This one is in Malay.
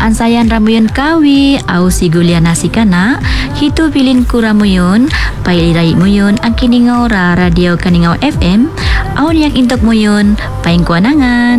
ansayan ramuyun kawi au sigulia nasi kana hitu pilin kuramuyun pairai muyun ang kiningau ra radio Kaningau FM au yang intok muyun paing kuanangan.